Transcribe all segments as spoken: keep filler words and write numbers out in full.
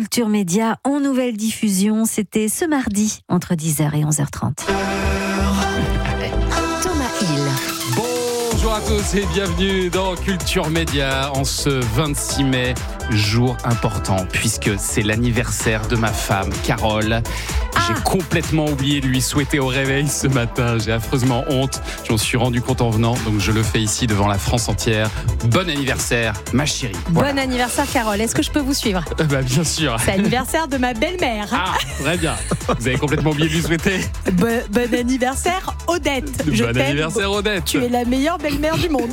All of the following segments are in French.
Culture Média en nouvelle diffusion. C'était ce mardi entre dix heures et onze heures trente. Thomas Hill. Bonjour à tous et bienvenue dans Culture Média en ce vingt-six mai, jour important puisque c'est l'anniversaire de ma femme Carole. J'ai ah. complètement oublié de lui souhaiter au réveil ce matin, j'ai affreusement honte, je m'en suis rendu compte en venant, donc je le fais ici devant la France entière. Bon anniversaire ma chérie. Voilà. Bon anniversaire Carole, est-ce que je peux vous suivre ? euh, bah, Bien sûr. C'est l'anniversaire de ma belle-mère. Ah, très bien. Vous avez complètement oublié de lui souhaiter. Bon, bon anniversaire Odette. Je bon t'aime. anniversaire Odette. Tu es la meilleure belle-mère du monde.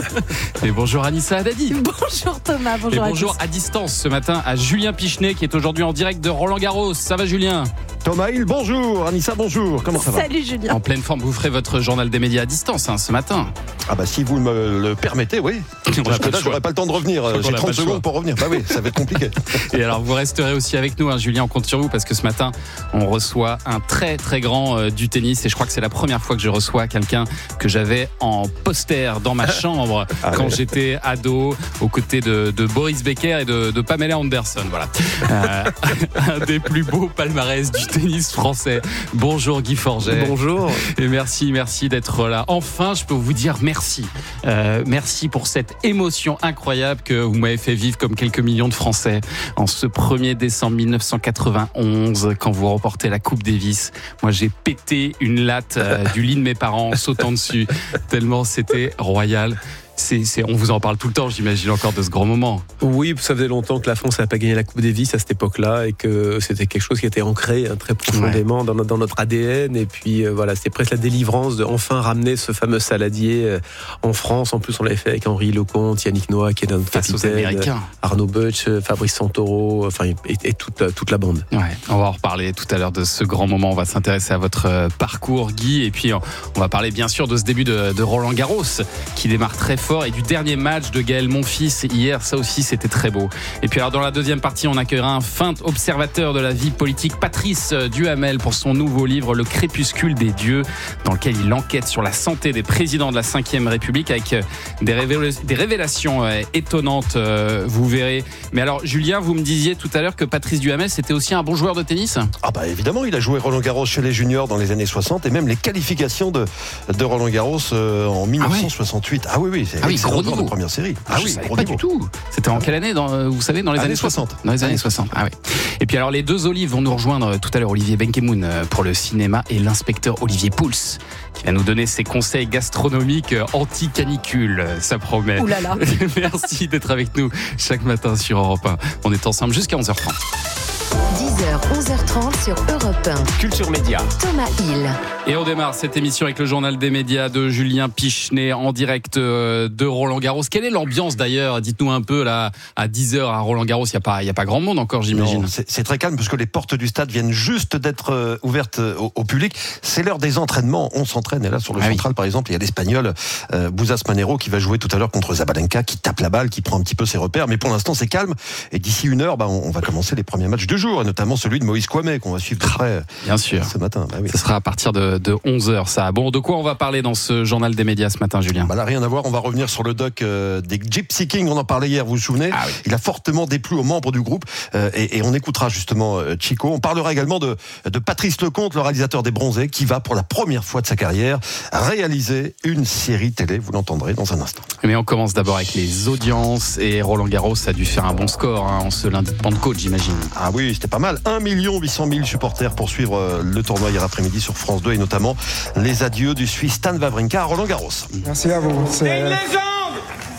Et bonjour Anissa Haddadi. Bonjour Thomas, bonjour Et bonjour à tous. à distance ce matin à Julien Pichenet qui est aujourd'hui en direct de Roland Garros. Ça va Julien ? Thomas Hill, bonjour. Anissa, bonjour. Comment ça va ? Salut Julien. En pleine forme, vous ferez votre journal des médias à distance hein, ce matin. Ah bah si vous me le permettez, oui. Parce que là, j'aurai pas le temps de revenir. J'ai trente secondes pour revenir. Bah oui, ça va être compliqué. Et alors, vous resterez aussi avec nous, hein, Julien, on compte sur vous parce que ce matin, on reçoit un très très grand euh, du tennis et je crois que c'est la première fois que je reçois quelqu'un que j'avais en poster dans ma chambre ah quand ouais. j'étais ado, aux côtés de, de Boris Becker et de, de Pamela Anderson. Voilà. Euh, un des plus beaux palmarès du tennis français. Bonjour Guy Forget. Bonjour. Et merci, merci d'être là. Enfin, je peux vous dire merci. Euh, merci pour cette émotion incroyable que vous m'avez fait vivre comme quelques millions de Français en ce premier décembre mille neuf cent quatre-vingt-onze quand vous remportez la Coupe Davis. Moi, j'ai pété une latte euh, du lit de mes parents en sautant dessus tellement c'était royal. C'est, c'est, on vous en parle tout le temps, j'imagine encore de ce grand moment. Oui, ça faisait longtemps que la France n'avait pas gagné la Coupe Davis à cette époque-là et que c'était quelque chose qui était ancré hein, très profondément ouais. dans, notre, dans notre A D N. Et puis euh, voilà, c'était presque la délivrance de enfin ramener ce fameux saladier euh, en France. En plus, on l'avait fait avec Henri Lecomte, Yannick Noah qui est notre capitaine, Arnaud Butch, Fabrice Santoro, enfin et, et toute, toute la bande. Ouais, on va en reparler tout à l'heure de ce grand moment. On va s'intéresser à votre parcours, Guy, et puis on va parler bien sûr de ce début de, de Roland Garros qui démarre très fort. Et du dernier match de Gaël Monfils hier, ça aussi c'était très beau. Et puis alors dans la deuxième partie, on accueillera un fin observateur de la vie politique, Patrice Duhamel, pour son nouveau livre Le Crépuscule des dieux, dans lequel il enquête sur la santé des présidents de la cinquième République avec des, révél- des révélations euh, étonnantes, euh, vous verrez. Mais alors Julien, vous me disiez tout à l'heure que Patrice Duhamel c'était aussi un bon joueur de tennis ? Ah bah évidemment, il a joué Roland Garros chez les juniors dans les années soixante et même les qualifications de, de Roland Garros euh, en mille neuf cent soixante-huit. Ah, ouais. ah oui, oui, c'est ah oui, gros niveau de première série. Ah, ah oui, je pas niveau. Du tout. C'était en quelle année dans, vous savez, dans les années, années soixante. Dans les années soixante. Ah oui. Et puis alors les deux Olives vont nous rejoindre tout à l'heure, Olivier Benkemoun pour le cinéma et l'inspecteur Olivier Pouls qui va nous donner ses conseils gastronomiques anti-canicule. Ça promet. Ouh là là. Merci d'être avec nous chaque matin sur Europe un. On est ensemble jusqu'à onze heures trente. dix heures, onze heures trente sur Europe un. Culture Média. Thomas Hill. Et on démarre cette émission avec le journal des médias de Julien Pichenet en direct de Roland Garros. Quelle est l'ambiance d'ailleurs ? Dites-nous un peu là, à dix heures à Roland Garros, il n'y a pas, il y a pas grand monde encore, j'imagine. Non, c'est, c'est très calme parce que les portes du stade viennent juste d'être euh, ouvertes au, au public. C'est l'heure des entraînements. On s'entraîne et là sur le ah central oui. par exemple, il y a l'Espagnol euh, Bouzas Manero qui va jouer tout à l'heure contre Zabalenka, qui tape la balle, qui prend un petit peu ses repères. Mais pour l'instant c'est calme et d'ici une heure, bah, on, on va commencer les premiers matchs du jour et notamment celui de Moïse Kouamé qu'on va suivre de près. Bien sûr. Ce matin. Bah oui. Ce sera à partir de, de onze heures. Ça. Bon, de quoi on va parler dans ce journal des médias ce matin, Julien ? Bah là, rien à voir. On va revenir sur le doc euh, des Gypsy Kings. On en parlait hier, vous vous souvenez ? Ah oui. Il a fortement déplu aux membres du groupe euh, et, et on écoutera justement euh, Chico. On parlera également de, de Patrice Lecomte, le réalisateur des Bronzés, qui va pour la première fois de sa carrière réaliser une série télé. Vous l'entendrez dans un instant. Mais on commence d'abord avec les audiences et Roland Garros a dû faire un bon score hein, en ce lundi de Pentecôte, j'imagine. Ah oui, c'était pas mal. un million huit cent mille supporters pour suivre le tournoi hier après-midi sur France deux et notamment les adieux du Suisse Stan Wawrinka à Roland Garros. Merci à vous. C'est une légende.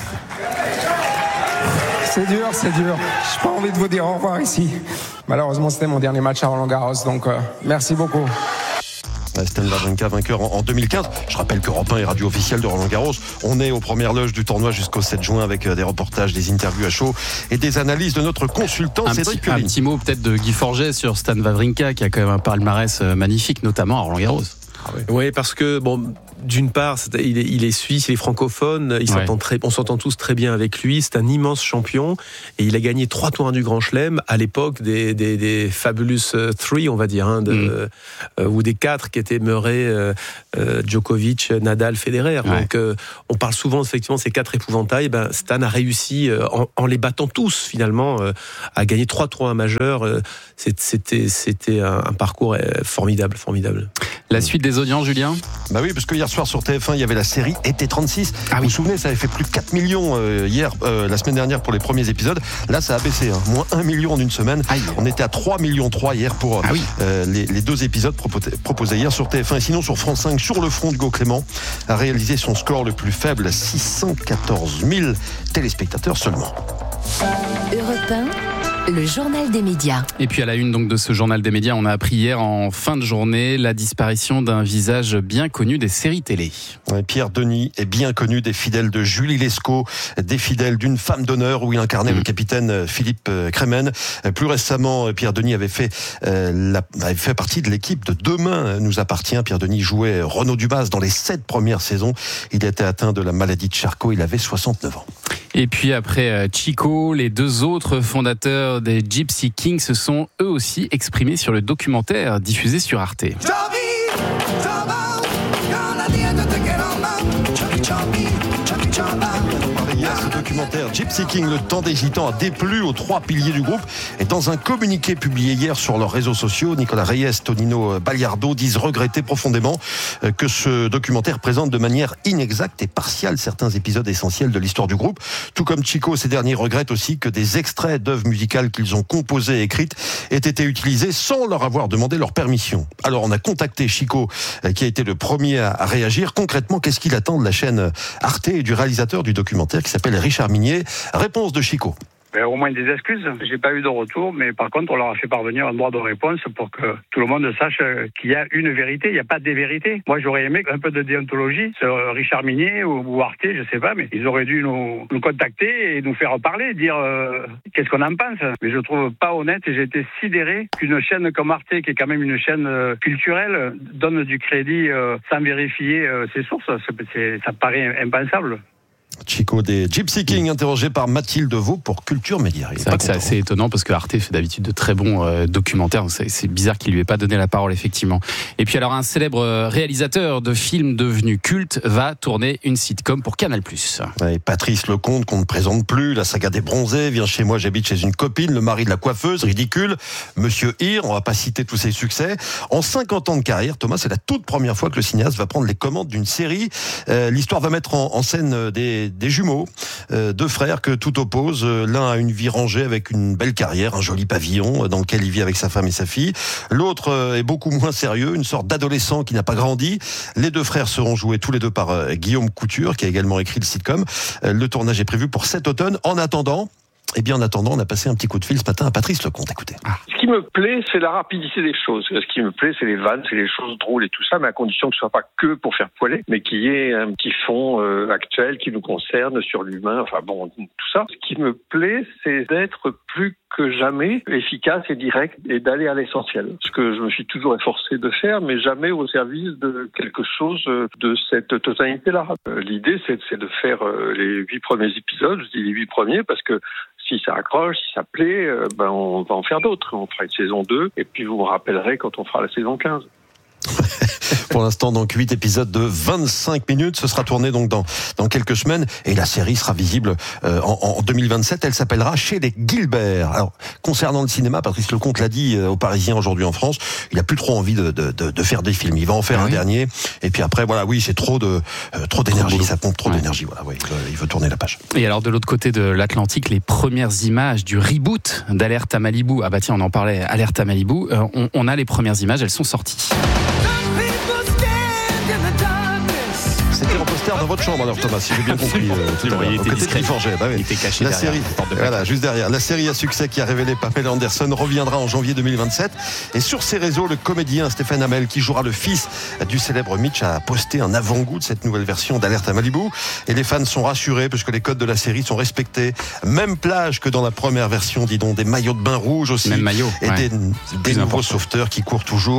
C'est dur, c'est dur. J'ai pas envie de vous dire au revoir ici. Malheureusement, c'était mon dernier match à Roland Garros, donc euh, merci beaucoup. Stan Wawrinka vainqueur en deux mille quinze. Je rappelle que Europe un est radio officielle de Roland Garros. On est aux premières loges du tournoi jusqu'au sept juin avec des reportages, des interviews à chaud et des analyses de notre consultant un Cédric petit, Pullin. Un petit mot peut-être de Guy Forget sur Stan Wawrinka qui a quand même un palmarès magnifique, notamment à Roland Garros. Ah oui. oui, parce que bon, d'une part, il est, il est suisse, il est francophone, il ouais. s'entend très, on s'entend tous très bien avec lui. C'est un immense champion et il a gagné trois tournois du Grand Chelem à l'époque des, des, des Fabulous Three, on va dire, hein, de, mm. euh, ou des quatre qui étaient Murray, euh, euh, Djokovic, Nadal, Federer. Ouais. Donc, euh, on parle souvent effectivement de ces quatre épouvantails. Ben, Stan a réussi euh, en, en les battant tous finalement euh, à gagner trois tournois majeurs. Euh, c'était, c'était un, un parcours formidable, formidable. La suite des audiences, Julien ? Bah oui, parce que hier soir sur T F un, il y avait la série Été trente-six. Ah oui. Vous vous souvenez, ça avait fait plus de quatre millions euh, hier, euh, la semaine dernière pour les premiers épisodes. Là, ça a baissé, hein, moins un million en une semaine. Aïe. On était à trois virgule trois millions hier pour ah oui. euh, les, les deux épisodes proposés, proposés hier sur T F un. Et sinon, sur France cinq, sur le front, Hugo Clément a réalisé son score le plus faible, six cent quatorze mille téléspectateurs seulement. Europe un. Le journal des médias. Et puis à la une donc de ce journal des médias, on a appris hier en fin de journée la disparition d'un visage bien connu des séries télé. Ouais, Pierre Denis est bien connu des fidèles de Julie Lescaut, des fidèles d'une femme d'honneur où il incarnait mmh. le capitaine Philippe Crémen. Plus récemment, Pierre Denis avait fait, euh, la, avait fait partie de l'équipe de Demain nous appartient. Pierre Denis jouait Renaud Dubas dans les sept premières saisons. Il était atteint de la maladie de Charcot, il avait soixante-neuf ans. Et puis après Chico, les deux autres fondateurs des Gypsy Kings se sont eux aussi exprimés sur le documentaire diffusé sur Arte. Hier, ce documentaire Gypsy King, le temps des gitans, a déplu aux trois piliers du groupe. Et dans un communiqué publié hier sur leurs réseaux sociaux, Nicolas Reyes, Tonino Bagliardo disent regretter profondément que ce documentaire présente de manière inexacte et partiale certains épisodes essentiels de l'histoire du groupe. Tout comme Chico, ces derniers regrettent aussi que des extraits d'œuvres musicales qu'ils ont composées et écrites aient été utilisés sans leur avoir demandé leur permission. Alors on a contacté Chico, qui a été le premier à réagir. Concrètement, qu'est-ce qu'il attend de la chaîne Arte et du réalisateur du documentaire qui s'appelle Richard Minier? Réponse de Chico. Ben, au moins des excuses. J'ai pas eu de retour, mais par contre, on leur a fait parvenir un droit de réponse pour que tout le monde sache qu'il y a une vérité. Il n'y a pas des vérités. Moi, j'aurais aimé un peu de déontologie. Richard Minier ou Arte, je sais pas, mais ils auraient dû nous, nous contacter et nous faire parler, dire euh, qu'est-ce qu'on en pense. Mais je trouve pas honnête et j'ai été sidéré qu'une chaîne comme Arte, qui est quand même une chaîne euh, culturelle, donne du crédit euh, sans vérifier euh, ses sources. C'est, c'est, ça paraît impensable. Chico des Gypsy Kings, interrogé par Mathilde Vaux pour Culture Média. C'est vrai que c'est assez étonnant parce que Arte fait d'habitude de très bons euh, documentaires. C'est, c'est bizarre qu'il lui ait pas donné la parole, effectivement. Et puis alors, un célèbre réalisateur de films devenu culte va tourner une sitcom pour Canal+. Ouais, Patrice Lecomte, qu'on ne présente plus, la saga des bronzés, Viens chez moi, j'habite chez une copine, Le mari de la coiffeuse, Ridicule, Monsieur Hir, on va pas citer tous ses succès. En cinquante ans de carrière, Thomas, c'est la toute première fois que le cinéaste va prendre les commandes d'une série. Euh, l'histoire va mettre en, en scène des des jumeaux, euh, deux frères que tout oppose. L'un a une vie rangée avec une belle carrière, un joli pavillon dans lequel il vit avec sa femme et sa fille. L'autre euh, est beaucoup moins sérieux, une sorte d'adolescent qui n'a pas grandi. Les deux frères seront joués tous les deux par euh, Guillaume Couture, qui a également écrit le sitcom. Euh, le tournage est prévu pour cet automne. En attendant, Eh bien, en attendant, on a passé un petit coup de fil ce matin à Patrice Lecomte. Écoutez. Ah. Ce qui me plaît, c'est la rapidité des choses. Ce qui me plaît, c'est les vannes, c'est les choses drôles et tout ça, mais à condition que ce soit pas que pour faire poiler, mais qu'il y ait un petit fond euh, actuel qui nous concerne sur l'humain. Enfin bon, tout ça. Ce qui me plaît, c'est d'être plus que jamais efficace et direct et d'aller à l'essentiel. Ce que je me suis toujours efforcé de faire, mais jamais au service de quelque chose de cette totalité-là. L'idée, c'est, c'est de faire les huit premiers épisodes. Je dis les huit premiers parce que si ça accroche, si ça plaît, ben on va en faire d'autres. On fera une saison deux et puis vous me rappellerez quand on fera la saison quinze. Pour l'instant, donc huit épisodes de vingt-cinq minutes. Ce sera tourné donc dans, dans quelques semaines et la série sera visible euh, en, en deux mille vingt-sept. Elle s'appellera Chez les Gilbert. Alors, concernant le cinéma, Patrice Lecomte l'a dit euh, aux Parisiens aujourd'hui en France, il a plus trop envie de, de, de, de faire des films. Il va en faire ah un oui. dernier et puis après, voilà, oui, c'est trop de euh, trop d'énergie. Trop ça pompe trop ouais. d'énergie. Voilà, oui, il veut, il veut tourner la page. Et alors, de l'autre côté de l'Atlantique, les premières images du reboot d'Alerte à Malibu. Ah bah tiens, on en parlait. Alerte à Malibu. Euh, on, on a les premières images. Elles sont sorties. C'était en poster dans votre chambre, alors Thomas, si j'ai bien compris. Euh, tout bon, il était discret. Bah, oui. Il était caché la derrière. Série, de voilà, juste derrière. La série à succès qui a révélé Pamela Anderson reviendra en janvier deux mille vingt-sept. Et sur ses réseaux, le comédien Stéphane Hamel, qui jouera le fils du célèbre Mitch, a posté un avant-goût de cette nouvelle version d'Alerte à Malibu. Et les fans sont rassurés puisque les codes de la série sont respectés. Même plage que dans la première version, dis donc, des maillots de bain rouges aussi. Même maillot. Et ouais. des, des nouveaux sauveteurs qui courent toujours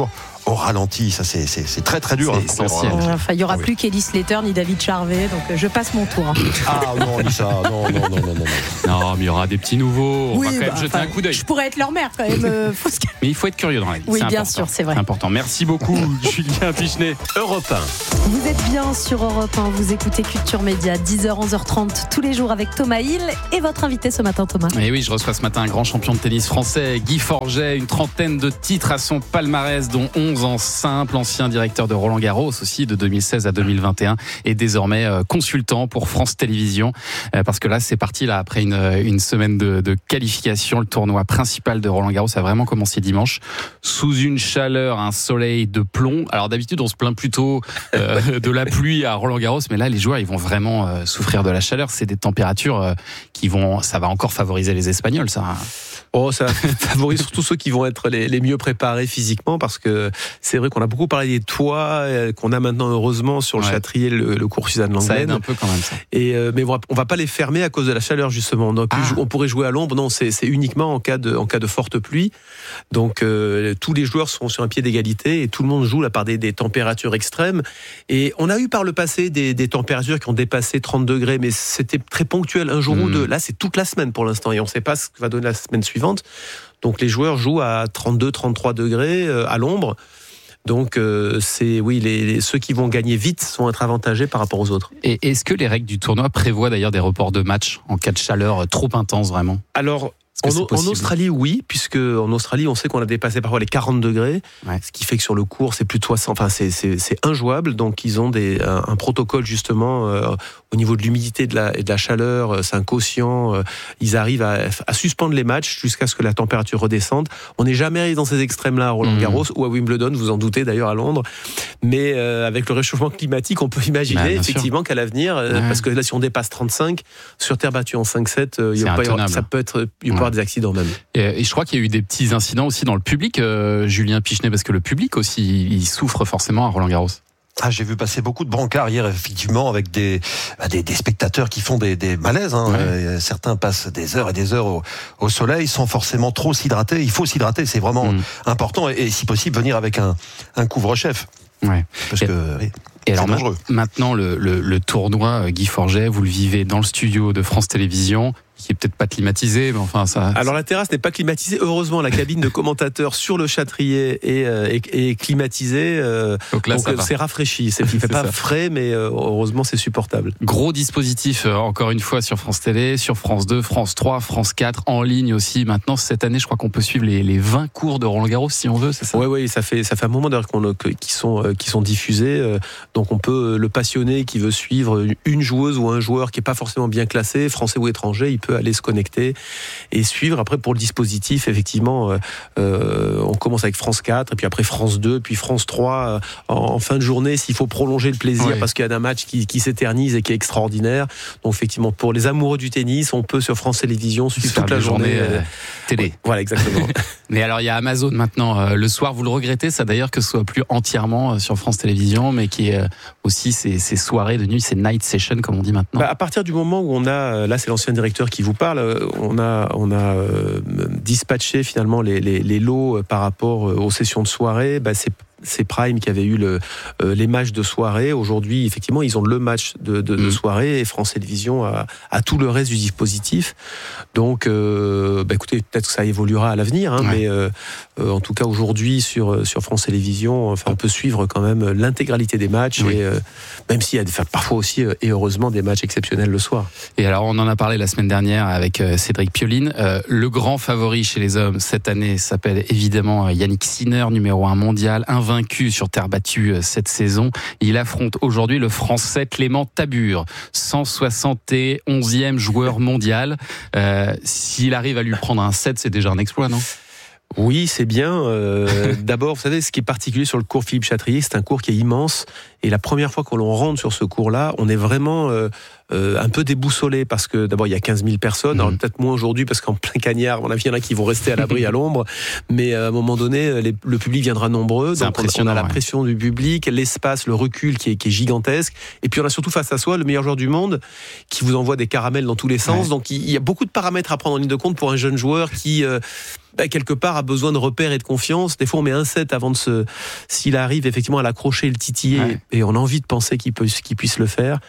au ralenti. Ça, c'est, c'est, c'est très très dur. C'est hein, essentiel. Enfin, il n'y aura Ah oui. plus Kelly Slater ni David Charvet, donc euh, je passe mon tour. Ah non, Lisa, non, non, non, non, non, non. Non, mais il y aura des petits nouveaux. On Oui, va quand même bah, jeter enfin, un coup d'œil. Je pourrais être leur mère quand même. euh, faut se- Mais il faut être curieux dans la vie. Oui, c'est bien important. sûr, c'est vrai. important. Merci beaucoup, Julien Pichenet. Europe un. Vous êtes bien sur Europe un, vous écoutez Culture Média, dix heures, onze heures trente, tous les jours avec Thomas Hill et votre invité ce matin, Thomas. Et oui, je reçois ce matin un grand champion de tennis français, Guy Forget, une trentaine de titres à son palmarès, dont onze en simple, ancien directeur de Roland Garros aussi de deux mille seize à deux mille vingt et un, et désormais euh, consultant pour France Télévisions, euh, parce que là c'est parti là après une, une semaine de, de qualification. Le tournoi principal de Roland Garros a vraiment commencé dimanche, sous une chaleur, un soleil de plomb. Alors d'habitude on se plaint plutôt euh, de la pluie à Roland Garros, mais là les joueurs ils vont vraiment euh, souffrir de la chaleur. C'est des températures euh, qui vont, ça va encore favoriser les Espagnols, ça. Oh, ça favorise surtout ceux qui vont être les, les mieux préparés physiquement, parce que c'est vrai qu'on a beaucoup parlé des toits euh, qu'on a maintenant heureusement sur le Ouais. Châtrier, le, le cours Suzanne Ça aide Langlaine. un peu quand même ça. Et euh, mais on va, on va pas les fermer à cause de la chaleur justement. On, aurait pu Ah. jou- on pourrait jouer à l'ombre. Non, c'est, c'est uniquement en cas de en cas de forte pluie. Donc euh, tous les joueurs sont sur un pied d'égalité et tout le monde joue là par des, des températures extrêmes. Et on a eu par le passé des, des températures qui ont dépassé trente degrés, mais c'était très ponctuel, un jour Mmh. ou deux. Là, c'est toute la semaine pour l'instant et on ne sait pas ce que va donner la semaine suivante. Donc les joueurs jouent à trente-deux, trente-trois degrés euh, à l'ombre. Donc euh, c'est oui, les, les- ceux qui vont gagner vite sont être avantagés par rapport aux autres. Et est-ce que les règles du tournoi prévoient d'ailleurs des reports de matchs en cas de chaleur trop intense vraiment? Alors, Est-ce que en, c'est en possible? Australie, oui, puisque en Australie, on sait qu'on a dépassé parfois les quarante degrés, Ouais. ce qui fait que sur le cours, c'est plus de soixante, enfin, c'est, c'est, c'est injouable. Donc, ils ont des, un, un protocole, justement, euh, au niveau de l'humidité de la, et de la chaleur, euh, c'est un quotient. Euh, ils arrivent à, à suspendre les matchs jusqu'à ce que la température redescende. On n'est jamais arrivé dans ces extrêmes-là à Roland-Garros Mmh. ou à Wimbledon, vous en doutez d'ailleurs à Londres. Mais euh, avec le réchauffement climatique, on peut imaginer Bah, bien effectivement qu'à l'avenir, euh, Ouais. parce que là, si on dépasse trente-cinq, sur terre battue en cinq sept, euh, il y C'est a pas y avoir- intenable. ça peut être, il peut y Ouais. avoir des accidents même. Et, et je crois qu'il y a eu des petits incidents aussi dans le public, euh, Julien Pichenet, parce que le public aussi, il souffre forcément à Roland Garros. Ah, j'ai vu passer beaucoup de brancards hier, effectivement, avec des, bah, des, des spectateurs qui font des, des malaises. Hein. Ouais. Euh, certains passent des heures et des heures au, au soleil sans forcément trop s'hydrater. Il faut s'hydrater, c'est vraiment Mmh. important. Et, et si possible, venir avec un, un couvre-chef. Ouais. Parce Et- que oui, Et c'est alors ma- dangereux. maintenant, le, le, le tournoi, euh, Guy Forget, vous le vivez dans le studio de France Télévisions, qui est peut-être pas climatisé, mais enfin ça. Alors la terrasse n'est pas climatisée. Heureusement, la cabine de commentateur sur le Châtrier est, euh, est, est climatisée. euh, donc là, donc ça euh, va. c'est rafraîchi. C'est, il fait C'est pas ça. frais, mais euh, heureusement c'est supportable. Gros dispositif, euh, encore une fois, sur France Télé, sur France deux, France trois, France quatre, en ligne aussi. Maintenant, cette année, je crois qu'on peut suivre les, les vingt cours de Roland Garros, si on veut, c'est ça? Ouais, ouais, ça fait ça fait un moment d'ailleurs qu'on que- qui sont euh, qui sont diffusés. euh, donc on peut euh, le passionné qui veut suivre une joueuse ou un joueur qui est pas forcément bien classé, français ou étranger, il peut aller se connecter et suivre. Après pour le dispositif, effectivement, euh, euh, on commence avec France quatre et puis après France deux, puis France trois euh, en, en fin de journée s'il faut prolonger le plaisir Ouais. parce qu'il y a un match qui, qui s'éternise et qui est extraordinaire. Donc effectivement pour les amoureux du tennis, on peut sur France Télévisions suivre Faire toute la des journée. journées, euh, euh, télé. Voilà exactement. Mais alors, il y a Amazon maintenant, euh, le soir. Vous le regrettez, ça d'ailleurs, que ce soit plus entièrement euh, sur France Télévisions, mais qui est euh, aussi ces, ces soirées de nuit, ces night sessions, comme on dit maintenant. Bah, à partir du moment où on a, là c'est l'ancien directeur qui vous parle, euh, on a, on a euh, dispatché finalement les, les, les lots euh, par rapport euh, aux sessions de soirée, bah, c'est c'est Prime qui avait eu le, euh, les matchs de soirée. Aujourd'hui, effectivement, ils ont le match de, de, de Mmh. soirée et France Télévisions a, a tout le reste du dispositif. Donc, euh, bah, écoutez, peut-être que ça évoluera à l'avenir, hein, Ouais. mais euh, euh, en tout cas aujourd'hui sur sur France Télévisions, enfin, on peut suivre quand même l'intégralité des matchs, Oui. et euh, même s'il y a des, enfin, parfois aussi euh, et heureusement des matchs exceptionnels le soir. Et alors, on en a parlé la semaine dernière avec euh, Cédric Pioline. Euh, le grand favori chez les hommes cette année s'appelle évidemment euh, Yannick Sinner, numéro un mondial, invaincu sur terre battue euh, cette saison. Il affronte aujourd'hui le Français Clément Tabur, cent soixante et onzième joueur mondial. Euh, s'il arrive à lui prendre un set, c'est déjà un exploit, non? Oui, c'est bien. Euh, d'abord, vous savez, ce qui est particulier sur le cours Philippe Chatrier, c'est un cours qui est immense Et la première fois que l'on rentre sur ce cours-là, on est vraiment euh, euh, un peu déboussolé parce que d'abord il y a quinze mille personnes, mmh. alors peut-être moins aujourd'hui parce qu'en plein cagnard, à mon avis, il y en a qui vont rester à l'abri à l'ombre, mais à un moment donné, les, le public viendra nombreux, c'est donc on, on a la pression ouais. du public, l'espace, le recul qui est, qui est gigantesque, et puis on a surtout face à soi le meilleur joueur du monde qui vous envoie des caramels dans tous les sens, ouais. donc il y a beaucoup de paramètres à prendre en ligne de compte pour un jeune joueur qui euh, bah, quelque part a besoin de repères et de confiance. Des fois on met un set avant de se, s'il arrive effectivement à l'accrocher et le titiller, ouais. et on a envie de penser qu'il, peut, qu'il puisse le faire.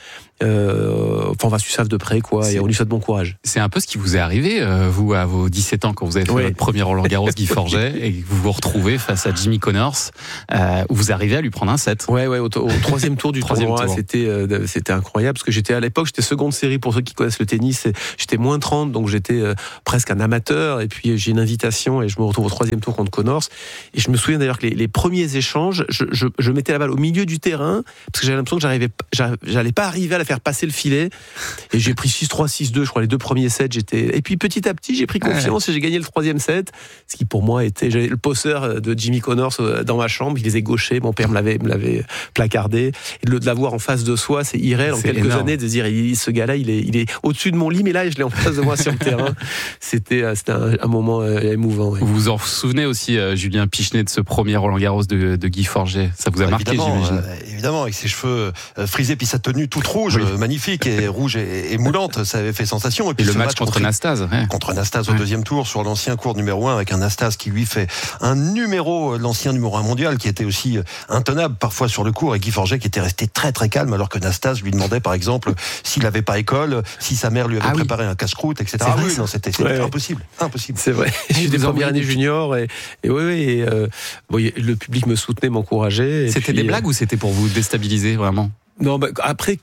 Euh, enfin, on va suivre ça de près, quoi, c'est, et on lui souhaite bon courage. C'est un peu ce qui vous est arrivé, euh, vous, à vos dix-sept ans, quand vous avez fait ouais. votre premier Roland Garros, Guy Forget, et que vous vous retrouvez face à Jimmy Connors, euh, où vous arrivez à lui prendre un set. Ouais, ouais, au, au troisième tour du troisième tournoi, tour. C'était, euh, c'était incroyable, parce que j'étais à l'époque, j'étais seconde série pour ceux qui connaissent le tennis, j'étais moins trente, donc j'étais euh, presque un amateur, et puis j'ai une invitation, et je me retrouve au troisième tour contre Connors, et je me souviens d'ailleurs que les, les premiers échanges, je, je, je mettais la balle au milieu du terrain, parce que j'avais l'impression que j'arrivais, j'allais pas arriver à la faire passer le filet, et j'ai pris six trois, six deux, je crois les deux premiers sets, j'étais, et puis petit à petit j'ai pris confiance ouais. et j'ai gagné le troisième set, ce qui pour moi était, j'avais le poster de Jimmy Connors dans ma chambre, il les est gauchers, mon père me l'avait, me l'avait placardé, et de l'avoir en face de soi, c'est irréel en c'est quelques énorme. Années de dire, il, ce gars-là il est, il est au-dessus de mon lit, mais là je l'ai en face de moi sur le terrain, c'était, c'était un, un moment euh, émouvant. Ouais. Vous vous en souvenez aussi, euh, Julien Pichenet, de ce premier Roland Garros de, de Guy Forget, ça vous a ah, marqué, j'imagine. euh, Évidemment, avec ses cheveux euh, frisés, puis sa tenue toute rouge, oui. euh, magnifique, et rouge et, et moulante, ça avait fait sensation. Et, puis et le match, match contre, contre Nastase. Ouais. Contre Nastase au ouais. deuxième tour, sur l'ancien court numéro un, avec un Nastase qui lui fait un numéro, l'ancien numéro un mondial, qui était aussi intenable parfois sur le court, et Guy Forget qui était resté très très calme, alors que Nastase lui demandait par exemple s'il n'avait pas école, si sa mère lui avait ah préparé oui. un casse-croûte, et cetera. Ah oui, non, c'était, c'était ouais. impossible, impossible. C'est vrai. J'étais première année junior, et, et oui, oui, et, euh, bon, le public me soutenait, m'encourageait. C'était puis, des blagues euh... ou c'était pour vous déstabiliser vraiment? Non, bah, après.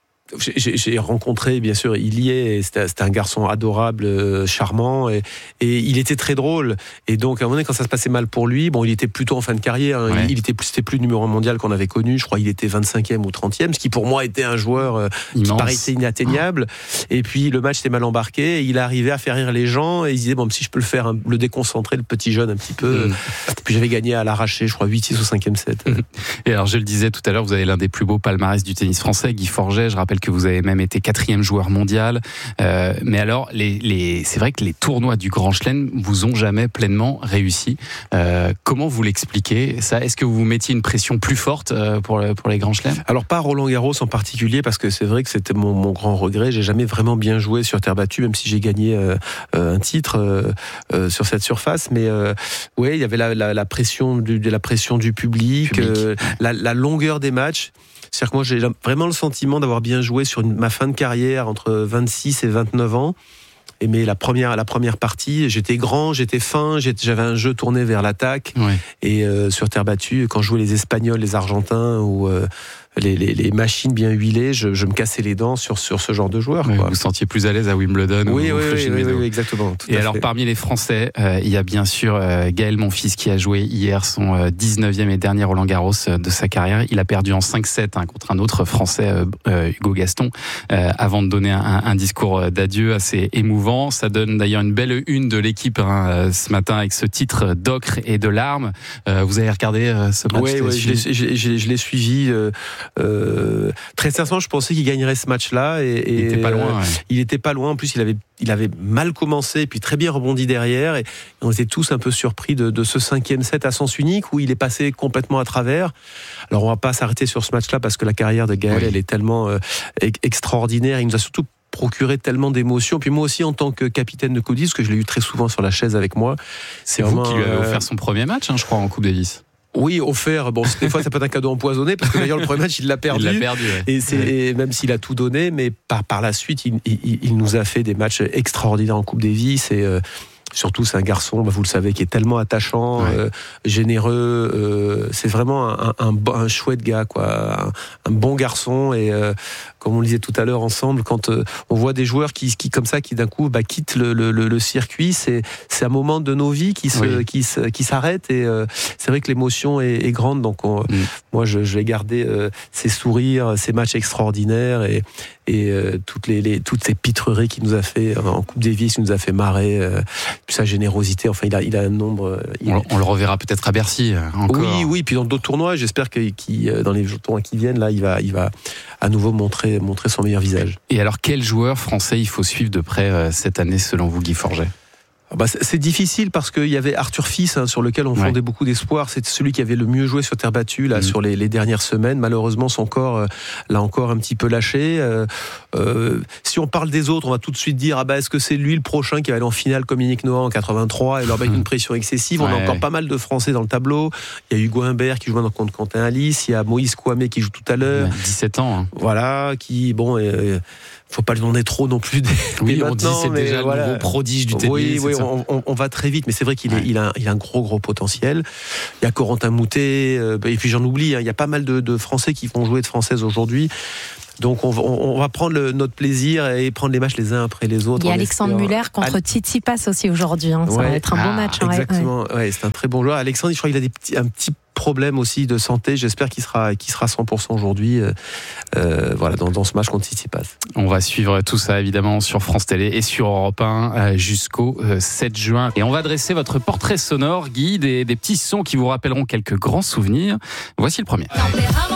J'ai, j'ai rencontré, bien sûr, Ilié, c'était, c'était un garçon adorable, euh, charmant, et, et il était très drôle. Et donc, à un moment donné, quand ça se passait mal pour lui, bon, il était plutôt en fin de carrière, hein, ouais. il, il était plus, c'était plus le numéro un mondial qu'on avait connu, je crois qu'il était vingt-cinquième ou trentième, ce qui pour moi était un joueur euh, qui paraissait inatteignable. Oh. Et puis, le match était mal embarqué, et il arrivait à faire rire les gens, et il disait, bon, si je peux le faire, hein, le déconcentrer, le petit jeune un petit peu. Mmh. Puis j'avais gagné à l'arraché, je crois, huit six au cinquième set. Mmh. Et alors, je le disais tout à l'heure, vous avez l'un des plus beaux palmarès du tennis français, Guy Forget, je rappelle que vous avez même été quatrième joueur mondial. Euh, mais alors, les, les, c'est vrai que les tournois du Grand Chelem vous ont jamais pleinement réussi. Euh, comment vous l'expliquez ça? Est-ce que vous vous mettiez une pression plus forte pour, pour les Grands Chelems? Alors pas Roland Garros en particulier, parce que c'est vrai que c'était mon, mon grand regret. J'ai jamais vraiment bien joué sur terre battue, même si j'ai gagné euh, un titre euh, euh, sur cette surface. Mais euh, ouais, il y avait la, la, la pression du, la pression du public, public. Euh, la, la longueur des matchs. C'est-à-dire que moi, j'ai vraiment le sentiment d'avoir bien joué sur une, ma fin de carrière entre vingt-six et vingt-neuf ans. Et mais la première, la première partie, j'étais grand, j'étais fin, j'étais, j'avais un jeu tourné vers l'attaque. Ouais. Et euh, sur terre battue, quand je jouais les Espagnols, les Argentins ou euh, les, les, les machines bien huilées, je, je me cassais les dents sur, sur ce genre de joueurs. Ouais, quoi. Vous vous sentiez plus à l'aise à Wimbledon oui, ou oui, au oui, oui, oui, exactement. Et alors, fait. Parmi les Français, euh, il y a bien sûr euh, Gaël Monfils qui a joué hier son euh, dix-neuvième et dernier Roland Garros euh, de sa carrière. Il a perdu en cinq sept hein, contre un autre Français, euh, euh, Hugo Gaston, euh, avant de donner un, un discours d'adieu assez émouvant. Ça donne d'ailleurs une belle une de l'équipe hein, ce matin avec ce titre d'ocre et de larmes. Euh, vous avez regardé euh, ce match? Oui, ouais, je, l'ai, je, je, je l'ai suivi. Euh, euh, Très sincèrement, je pensais qu'il gagnerait ce match-là. Et, et il était pas loin. Ouais. Il était pas loin. En plus, il avait, il avait mal commencé, et puis très bien rebondi derrière. Et on était tous un peu surpris de, de ce cinquième set à sens unique où il est passé complètement à travers. Alors, on va pas s'arrêter sur ce match-là parce que la carrière de Gaël, oui. elle est tellement euh, extraordinaire. Il nous a surtout procuré tellement d'émotions. Puis moi aussi, en tant que capitaine de Coupe Davis, parce que je l'ai eu très souvent sur la chaise avec moi. C'est, c'est vous vraiment, qui lui avez offert son premier match, hein, je crois, en Coupe Davis. Oui, offert. Bon, des fois, ça peut être un cadeau empoisonné, parce que d'ailleurs, le premier match, il l'a perdu. Il l'a perdu, ouais. Et c'est, ouais. et même s'il a tout donné, mais par, par la suite, il, il, il nous a fait des matchs extraordinaires en Coupe Davis. Et euh, surtout, c'est un garçon, bah, vous le savez, qui est tellement attachant, ouais. euh, généreux. Euh, c'est vraiment un, un, un, un chouette gars, quoi. Un, un bon garçon. Et euh, comme on le disait tout à l'heure ensemble, quand euh, on voit des joueurs qui, qui comme ça, qui d'un coup bah, quittent le, le, le circuit, c'est, c'est un moment de nos vies qui, se, oui. qui, se, qui s'arrête et euh, c'est vrai que l'émotion est, est grande. Donc on, mm. moi, je, je vais garder euh, ces sourires, ces matchs extraordinaires et, et euh, toutes, les, les, toutes ces pitreries qu'il nous a fait en Coupe Davis, il nous a fait marrer, euh, sa générosité. Enfin, il a, il a un nombre. Il... On, on le reverra peut-être à Bercy encore. Oui, oui. Puis dans d'autres tournois, j'espère que qui, dans les tournois qui viennent, là, il va, il va à nouveau montrer, montrer son meilleur visage. Et alors, quel joueur français il faut suivre de près euh, cette année, selon vous, Guy Forget? Bah, c'est difficile parce qu'il y avait Arthur Fils hein, sur lequel on fondait ouais. beaucoup d'espoir. C'est celui qui avait le mieux joué sur terre battue là, mmh. sur les, les dernières semaines. Malheureusement, son corps euh, l'a encore un petit peu lâché. Euh, euh, si on parle des autres, on va tout de suite dire ah bah, est-ce que c'est lui le prochain qui va aller en finale comme Yannick Noah en quatre-vingt-trois et leur mettre mmh. une pression excessive. Ouais. On a encore pas mal de Français dans le tableau. Il y a Hugo Humbert qui joue maintenant contre Quentin Alice. Il y a Moïse Kouamé qui joue tout à l'heure. dix-sept ans. Hein. Voilà, qui bon. Euh, faut pas lui demander trop non plus. Des, oui, on dit c'est déjà voilà. le nouveau prodige du tennis. Oui, oui, on, on, on va très vite, mais c'est vrai qu'il ouais. est, il a, il a un gros, gros potentiel. Il y a Corentin Moutet, euh, et puis j'en oublie. Hein, il y a pas mal de, de Français qui vont jouer de Françaises aujourd'hui. Donc on va, on va prendre le, notre plaisir et prendre les matchs les uns après les autres. Il y a Alexandre Muller contre Al... Tsitsipas aussi aujourd'hui. Hein. Ça ouais. va être un ah, bon match. Exactement. Ouais. Ouais, c'est un très bon joueur. Alexandre, je crois qu'il a des petits, un petit problème aussi de santé. J'espère qu'il sera, qu'il sera cent pour cent aujourd'hui. Euh, voilà, dans, dans ce match contre Tsitsipas. On va suivre tout ça évidemment sur France Télé et sur Europe un jusqu'au sept juin. Et on va dresser votre portrait sonore, Guy, des, des petits sons qui vous rappelleront quelques grands souvenirs. Voici le premier.